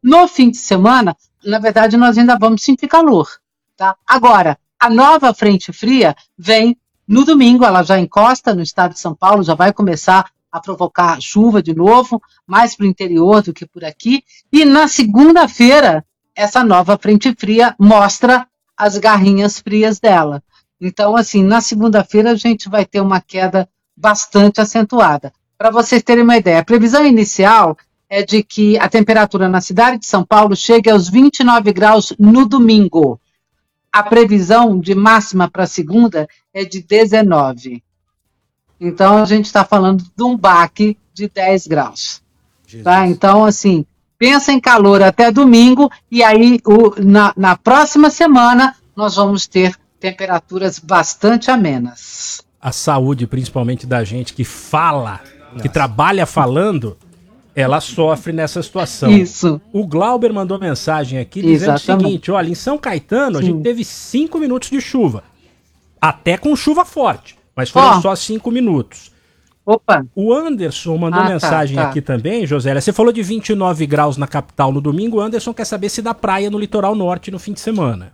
No fim de semana, na verdade, nós ainda vamos sentir calor. Tá? Agora, a nova frente fria vem no domingo, ela já encosta no estado de São Paulo, já vai começar a provocar chuva de novo, mais para o interior do que por aqui. E na segunda-feira, essa nova frente fria mostra as garrinhas frias dela. Então, assim, na segunda-feira a gente vai ter uma queda bastante acentuada. Para vocês terem uma ideia, a previsão inicial é de que a temperatura na cidade de São Paulo chegue aos 29 graus no domingo. A previsão de máxima para segunda é de 19. Então, a gente está falando de um baque de 10 graus. Tá? Então, assim, pensa em calor até domingo, e aí na próxima semana nós vamos ter temperaturas bastante amenas. A saúde, principalmente da gente que fala, que trabalha falando, ela sofre nessa situação. Isso. O Glauber mandou mensagem aqui dizendo o seguinte: olha, em São Caetano a gente teve 5 minutos de chuva. Até com chuva forte, mas foram só 5 minutos. Opa. O Anderson mandou mensagem aqui também, Josélia. Você falou de 29 graus na capital no domingo. O Anderson quer saber se dá praia no litoral norte no fim de semana.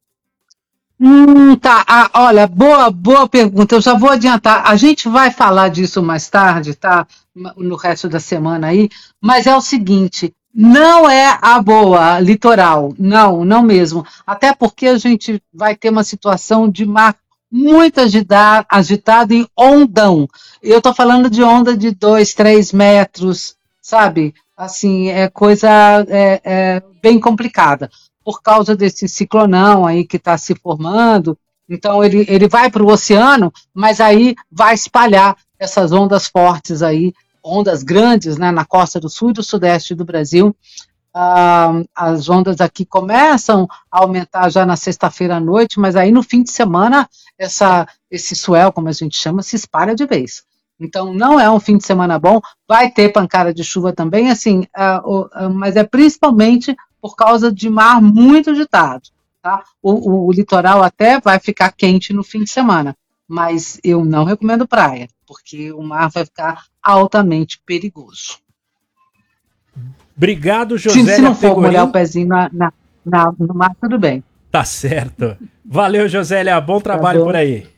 Tá. Olha, boa pergunta. Eu já vou adiantar. A gente vai falar disso mais tarde, tá? No resto da semana aí. Mas é o seguinte, não é a boa litoral. Não mesmo. Até porque a gente vai ter uma situação de mar muito agitado em ondão. Eu tô falando de onda de 2, 3 metros, sabe? Assim, é coisa bem complicada. Por causa desse ciclonão aí que está se formando. Então, ele vai para o oceano, mas aí vai espalhar essas ondas fortes aí, ondas grandes, né, na costa do sul e do sudeste do Brasil. As ondas aqui começam a aumentar já na sexta-feira à noite, mas aí no fim de semana, esse swell, como a gente chama, se espalha de vez. Então, não é um fim de semana bom, vai ter pancada de chuva também, assim, mas é principalmente por causa de mar muito agitado. Tá? O litoral até vai ficar quente no fim de semana, mas eu não recomendo praia, porque o mar vai ficar altamente perigoso. Obrigado, Josélia. Se não for molhar o pezinho no mar, tudo bem. Tá certo. Valeu, Josélia. Bom trabalho por aí.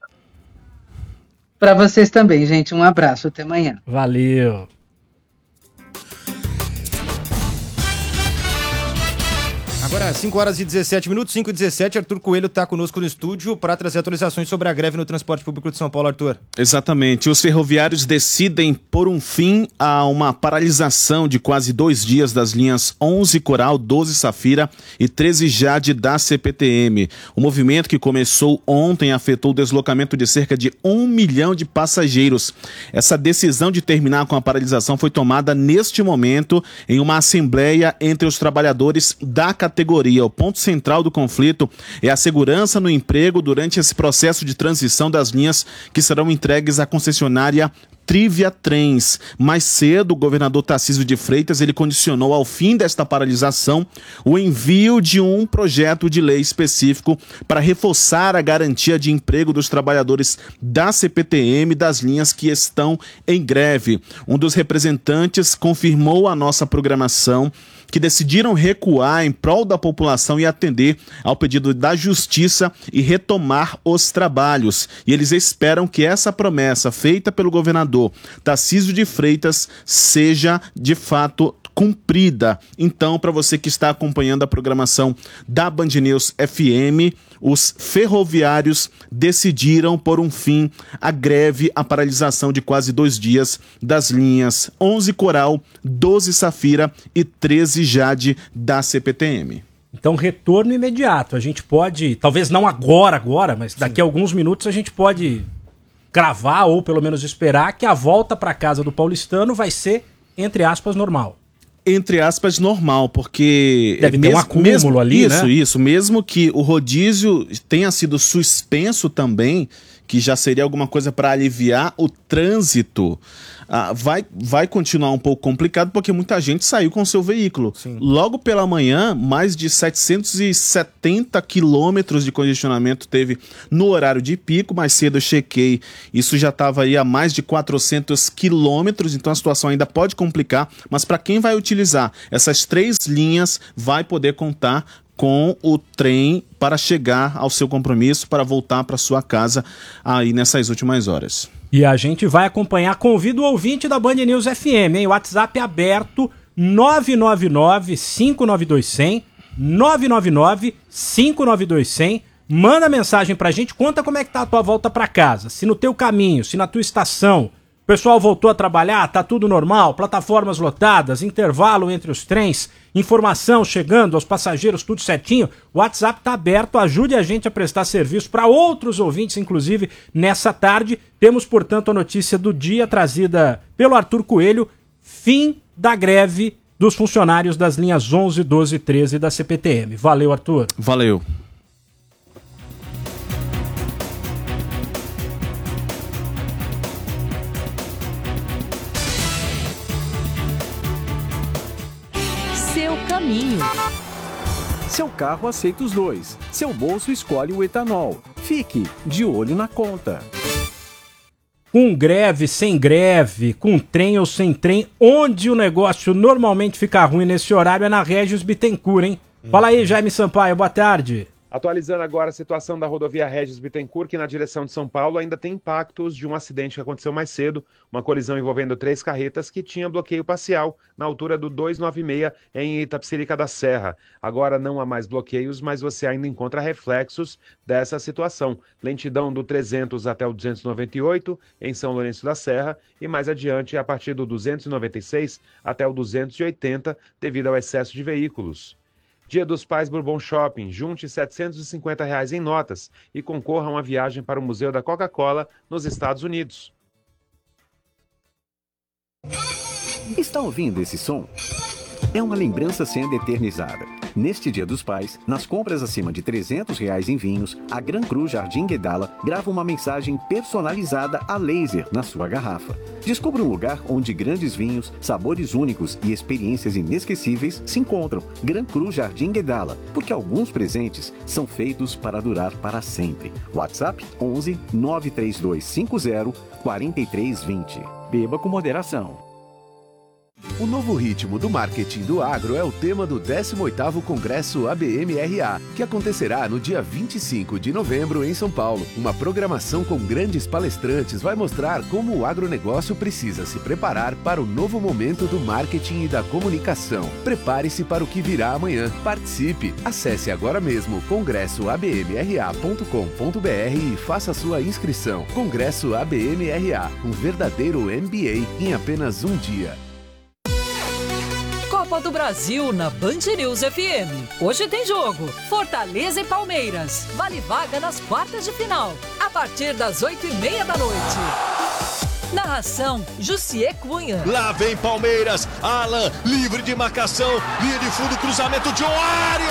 Para vocês também, gente. Um abraço. Até amanhã. Valeu. Agora, 5 horas e 17 minutos, 5 e 17, Arthur Coelho está conosco no estúdio para trazer atualizações sobre a greve no transporte público de São Paulo, Arthur. Exatamente, os ferroviários decidem pôr um fim a uma paralisação de quase 2 dias das linhas 11 Coral, 12 Safira e 13 Jade da CPTM. O movimento, que começou ontem, afetou o deslocamento de cerca de 1 milhão de passageiros. Essa decisão de terminar com a paralisação foi tomada neste momento em uma assembleia entre os trabalhadores da categoria. O ponto central do conflito é a segurança no emprego durante esse processo de transição das linhas que serão entregues à concessionária Trivia Trens. Mais cedo, o governador Tarcísio de Freitas ele condicionou ao fim desta paralisação o envio de um projeto de lei específico para reforçar a garantia de emprego dos trabalhadores da CPTM das linhas que estão em greve. Um dos representantes confirmou à nossa programação que decidiram recuar em prol da população e atender ao pedido da Justiça e retomar os trabalhos. E eles esperam que essa promessa feita pelo governador Tarcísio de Freitas seja, de fato, cumprida. Então, para você que está acompanhando a programação da Band News FM, os ferroviários decidiram pôr um fim à greve, à paralisação de quase 2 dias das linhas 11 Coral, 12 Safira e 13 Jade da CPTM. Então, retorno imediato. A gente pode, talvez não agora, mas daqui a alguns minutos a gente pode cravar ou pelo menos esperar que a volta para casa do paulistano vai ser, entre aspas, normal. Entre aspas, normal, porque... Deve ter um acúmulo ali, né? Isso, mesmo que o rodízio tenha sido suspenso também, que já seria alguma coisa para aliviar o trânsito, vai continuar um pouco complicado porque muita gente saiu com seu veículo. Sim. Logo pela manhã, mais de 770 quilômetros de congestionamento teve no horário de pico. Mais cedo eu chequei, isso já estava aí a mais de 400 quilômetros, então a situação ainda pode complicar, mas para quem vai utilizar essas 3 linhas, vai poder contar com o trem para chegar ao seu compromisso, para voltar para sua casa aí nessas últimas horas. E a gente vai acompanhar, convido o ouvinte da Band News FM, hein? WhatsApp aberto 999-592-100, 999-592-100. Manda mensagem pra gente, conta como é que tá a tua volta pra casa, se no teu caminho, se na tua estação, o pessoal voltou a trabalhar, tá tudo normal, plataformas lotadas, intervalo entre os trens, informação chegando aos passageiros, tudo certinho. O WhatsApp tá aberto, ajude a gente a prestar serviço para outros ouvintes, inclusive nessa tarde. Temos, portanto, a notícia do dia trazida pelo Arthur Coelho, fim da greve dos funcionários das linhas 11, 12 e 13 da CPTM. Valeu, Arthur. Valeu. Seu caminho. Seu carro aceita os dois. Seu bolso escolhe o etanol. Fique de olho na conta. Com greve, sem greve, com trem ou sem trem, onde o negócio normalmente fica ruim nesse horário é na Régis Bittencourt, hein? Fala aí, Jaime Sampaio, boa tarde. Atualizando agora a situação da rodovia Régis Bittencourt, que na direção de São Paulo ainda tem impactos de um acidente que aconteceu mais cedo, uma colisão envolvendo 3 carretas que tinha bloqueio parcial na altura do 296 em Itapecerica da Serra. Agora não há mais bloqueios, mas você ainda encontra reflexos dessa situação. Lentidão do 300 até o 298 em São Lourenço da Serra e mais adiante a partir do 296 até o 280 devido ao excesso de veículos. Dia dos Pais Bourbon Shopping, junte R$ 750 em notas e concorra a uma viagem para o Museu da Coca-Cola nos Estados Unidos. Está ouvindo esse som? É uma lembrança sendo eternizada. Neste Dia dos Pais, nas compras acima de R$ 300 em vinhos, a Gran Cru Jardim Guedala grava uma mensagem personalizada a laser na sua garrafa. Descubra um lugar onde grandes vinhos, sabores únicos e experiências inesquecíveis se encontram. Gran Cru Jardim Guedala, porque alguns presentes são feitos para durar para sempre. WhatsApp 11 93250 4320. Beba com moderação. O novo ritmo do marketing do agro é o tema do 18º Congresso ABM-RA, que acontecerá no dia 25 de novembro em São Paulo. Uma programação com grandes palestrantes vai mostrar como o agronegócio precisa se preparar para o novo momento do marketing e da comunicação. Prepare-se para o que virá amanhã. Participe! Acesse agora mesmo congressoabmra.com.br e faça sua inscrição. Congresso ABM-RA, um verdadeiro MBA em apenas um dia. Copa do Brasil na Band News FM. Hoje tem jogo. Fortaleza e Palmeiras. Vale vaga nas quartas de final. A partir das 20h30 da noite. Narração, Jussier Cunha. Lá vem Palmeiras. Alan, livre de marcação. Linha de fundo, cruzamento de Arias.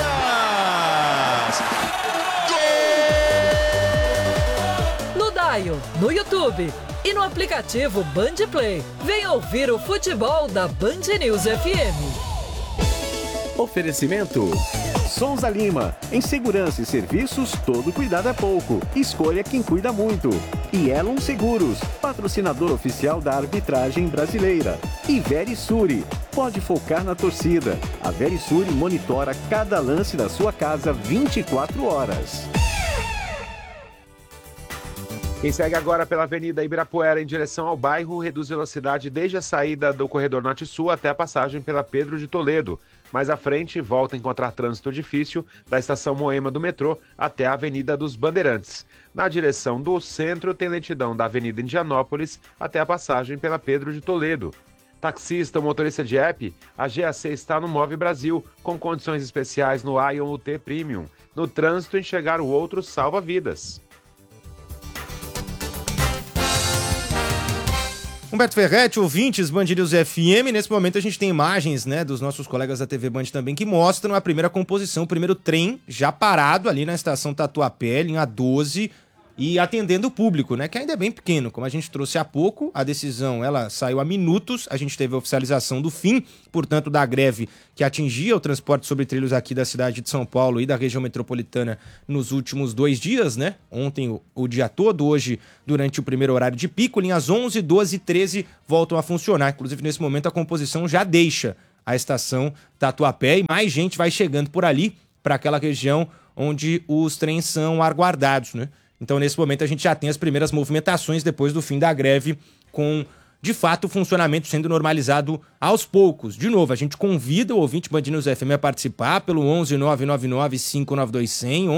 Gol! No Dial, no YouTube e no aplicativo Band Play. Venha ouvir o futebol da Band News FM. Oferecimento Sonza Lima. Em segurança e serviços, todo cuidado é pouco. Escolha quem cuida muito. E Elon Seguros, patrocinador oficial da arbitragem brasileira. E Verisure, pode focar na torcida. A Verisure monitora cada lance da sua casa 24 horas. Quem segue agora pela Avenida Ibirapuera em direção ao bairro reduz velocidade desde a saída do corredor norte-sul até a passagem pela Pedro de Toledo. Mais à frente, volta a encontrar trânsito difícil da estação Moema do metrô até a Avenida dos Bandeirantes. Na direção do centro, tem lentidão da Avenida Indianópolis até a passagem pela Pedro de Toledo. Taxista ou motorista de app, a GAC está no Move Brasil, com condições especiais no Ion UT Premium. No trânsito, enxergar o outro salva vidas. Humberto Ferretti, ouvintes, Band News FM. Nesse momento a gente tem imagens, né, dos nossos colegas da TV Band também, que mostram a primeira composição, o primeiro trem já parado ali na estação Tatuapé, linha 12. e atendendo o público, né, que ainda é bem pequeno. Como a gente trouxe há pouco, a decisão ela saiu há minutos, a gente teve a oficialização do fim, portanto, da greve que atingia o transporte sobre trilhos aqui da cidade de São Paulo e da região metropolitana nos últimos 2 dias, né? Ontem o dia todo, hoje durante o primeiro horário de pico, linhas 11, 12 e 13 voltam a funcionar. Inclusive, nesse momento, a composição já deixa a estação Tatuapé e mais gente vai chegando por ali para aquela região onde os trens são aguardados, né? Então, nesse momento, a gente já tem as primeiras movimentações depois do fim da greve, com, de fato, o funcionamento sendo normalizado aos poucos. De novo, a gente convida o ouvinte Band News FM a participar pelo 11-999-592-100,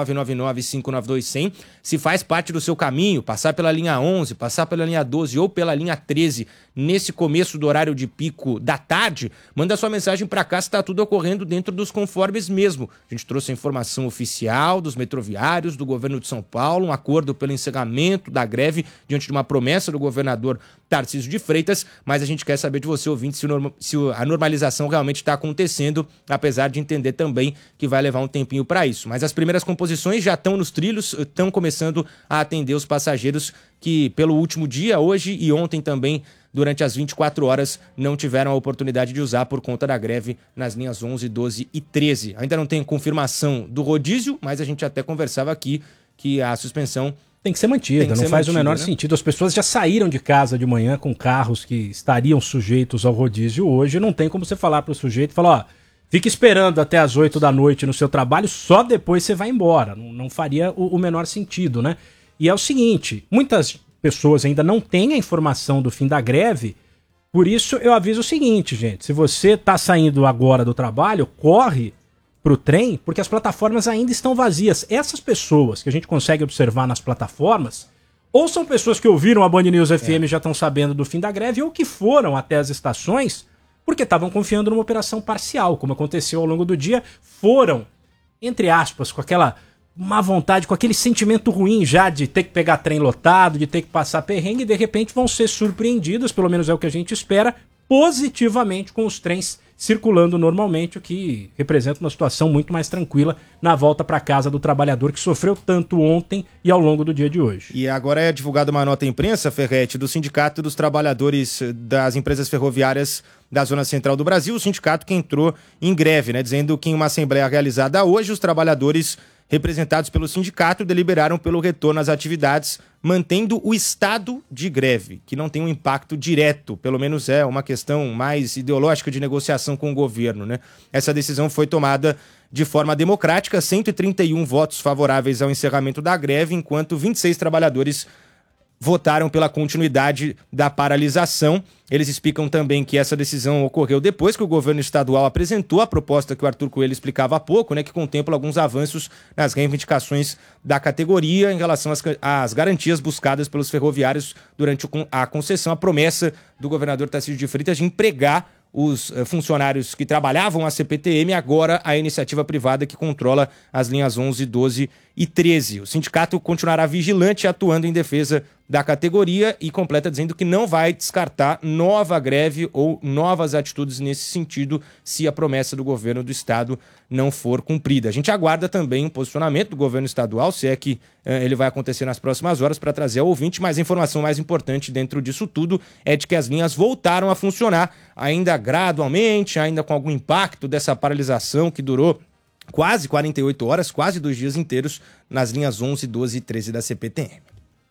11-999-592-100. Se faz parte do seu caminho, passar pela linha 11, passar pela linha 12 ou pela linha 13, nesse começo do horário de pico da tarde, manda sua mensagem para cá se está tudo ocorrendo dentro dos conformes mesmo. A gente trouxe a informação oficial dos metroviários, do governo de São Paulo, um acordo pelo encerramento da greve diante de uma promessa do governador Tarcísio de Freitas, mas a gente quer saber de você, ouvinte, se a normalização realmente está acontecendo, apesar de entender também que vai levar um tempinho para isso. Mas as primeiras composições já estão nos trilhos, estão começando a atender os passageiros que pelo último dia, hoje e ontem também, durante as 24 horas, não tiveram a oportunidade de usar por conta da greve nas linhas 11, 12 e 13. Ainda não tem confirmação do rodízio, mas a gente até conversava aqui que a suspensão tem que ser mantida, não faz o menor sentido. As pessoas já saíram de casa de manhã com carros que estariam sujeitos ao rodízio hoje. Não tem como você falar para o sujeito, falar, ó, fique esperando até as 8 da noite no seu trabalho, só depois você vai embora. Não faria o menor sentido, né? E é o seguinte, muitas pessoas ainda não têm a informação do fim da greve, por isso eu aviso o seguinte, gente, se você está saindo agora do trabalho, corre pro trem, porque as plataformas ainda estão vazias. Essas pessoas que a gente consegue observar nas plataformas, ou são pessoas que ouviram a Band News FM e já estão sabendo do fim da greve, ou que foram até as estações porque estavam confiando numa operação parcial, como aconteceu ao longo do dia, foram, entre aspas, com aquela má vontade, com aquele sentimento ruim já de ter que pegar trem lotado, de ter que passar perrengue, e de repente vão ser surpreendidos, pelo menos é o que a gente espera, positivamente com os trens circulando normalmente, o que representa uma situação muito mais tranquila na volta para casa do trabalhador que sofreu tanto ontem e ao longo do dia de hoje. E agora é divulgada uma nota à imprensa, Ferretti, do Sindicato dos Trabalhadores das Empresas Ferroviárias da Zona Central do Brasil, o sindicato que entrou em greve, né, dizendo que em uma assembleia realizada hoje, os trabalhadores representados pelo sindicato deliberaram pelo retorno às atividades, mantendo o estado de greve, que não tem um impacto direto, pelo menos é uma questão mais ideológica de negociação com o governo, né? Essa decisão foi tomada de forma democrática, 131 votos favoráveis ao encerramento da greve, enquanto 26 trabalhadores votaram pela continuidade da paralisação. Eles explicam também que essa decisão ocorreu depois que o governo estadual apresentou a proposta que o Arthur Coelho explicava há pouco, né, que contempla alguns avanços nas reivindicações da categoria em relação às garantias buscadas pelos ferroviários durante a concessão, a promessa do governador Tarcísio de Freitas de empregar os funcionários que trabalhavam a CPTM, agora a iniciativa privada que controla as linhas 11, 12 e 13. O sindicato continuará vigilante e atuando em defesa da categoria e completa dizendo que não vai descartar nova greve ou novas atitudes nesse sentido se a promessa do governo do estado não for cumprida. A gente aguarda também o posicionamento do governo estadual, se é que ele vai acontecer nas próximas horas, para trazer ao ouvinte, mas a informação mais importante dentro disso tudo é de que as linhas voltaram a funcionar, ainda gradualmente, ainda com algum impacto dessa paralisação que durou quase 48 horas, quase 2 dias inteiros, nas linhas 11, 12 e 13 da CPTM.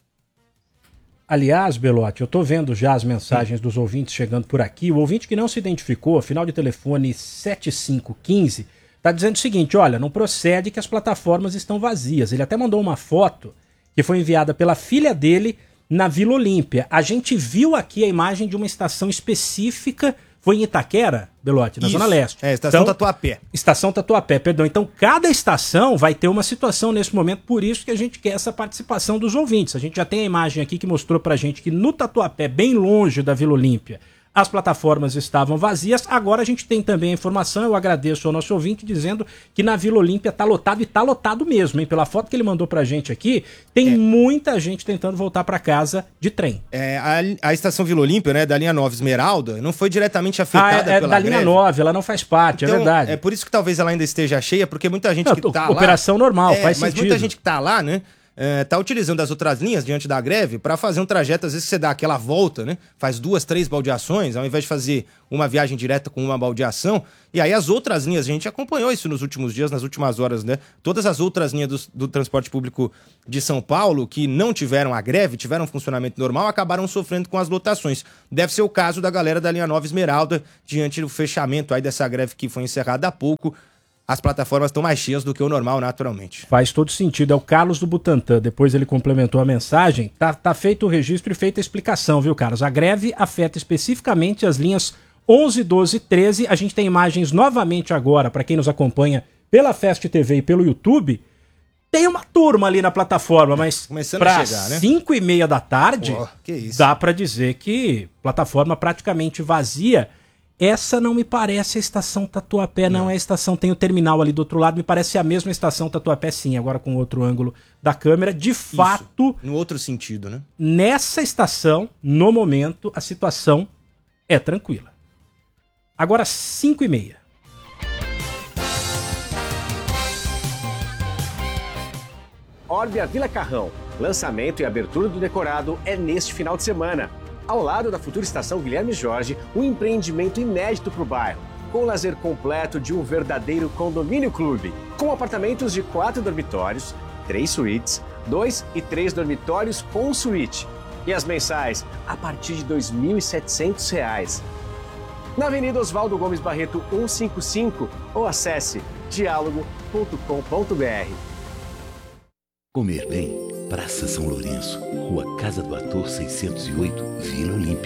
Aliás, Belotti, eu estou vendo já as mensagens dos ouvintes chegando por aqui. O ouvinte que não se identificou, final de telefone 7515, está dizendo o seguinte, olha, não procede que as plataformas estão vazias. Ele até mandou uma foto que foi enviada pela filha dele na Vila Olímpia. A gente viu aqui a imagem de uma estação específica, foi em Itaquera, Belotti, na Zona Leste. Estação Tatuapé. Estação Tatuapé, perdão. Então, cada estação vai ter uma situação nesse momento, por isso que a gente quer essa participação dos ouvintes. A gente já tem a imagem aqui que mostrou pra gente que no Tatuapé, bem longe da Vila Olímpia, as plataformas estavam vazias. Agora a gente tem também a informação, eu agradeço ao nosso ouvinte, dizendo que na Vila Olímpia tá lotado, e tá lotado mesmo, hein? Pela foto que ele mandou pra gente aqui, tem muita gente tentando voltar pra casa de trem. A estação Vila Olímpia, né, da linha 9 Esmeralda, não foi diretamente afetada pela da greve. linha 9, ela não faz parte, então, é verdade. É por isso que talvez ela ainda esteja cheia, porque muita gente que tá lá... Operação normal, faz mas sentido. muita gente que tá lá, né, tá utilizando as outras linhas diante da greve para fazer um trajeto, às vezes que você dá aquela volta, né? Faz 2, 3 baldeações, ao invés de fazer uma viagem direta com uma baldeação. E aí as outras linhas, a gente acompanhou isso nos últimos dias, nas últimas horas, né? Todas as outras linhas do transporte público de São Paulo, que não tiveram a greve, tiveram um funcionamento normal, acabaram sofrendo com as lotações. Deve ser o caso da galera da linha Nova Esmeralda, diante do fechamento aí dessa greve que foi encerrada há pouco. As plataformas estão mais cheias do que o normal, naturalmente. Faz todo sentido. É o Carlos do Butantan. Depois ele complementou a mensagem. Tá feito o registro e feita a explicação, viu, Carlos? A greve afeta especificamente as linhas 11, 12 e 13. A gente tem imagens novamente agora, para quem nos acompanha pela Fast TV e pelo YouTube. Tem uma turma ali na plataforma, mas para 5h30 da tarde, dá para dizer que plataforma praticamente vazia. Essa não me parece a estação Tatuapé, não é a estação, tem o terminal ali do outro lado, me parece a mesma estação Tatuapé, sim, agora com outro ângulo da câmera. De fato, no outro sentido, né? Nessa estação, no momento, a situação é tranquila. Agora 5h30. Orbia Vila Carrão. Lançamento e abertura do decorado é neste final de semana. Ao lado da futura estação Guilherme Jorge, um empreendimento inédito para o bairro, com o lazer completo de um verdadeiro condomínio clube, com apartamentos de 4 dormitórios, 3 suítes, 2 e 3 dormitórios com suíte. E as mensais a partir de R$ 2.700. Na Avenida Oswaldo Gomes Barreto 155 ou acesse diálogo.com.br. Comer bem, Praça São Lourenço, Rua Casa do Ator 608, Vila Olímpia.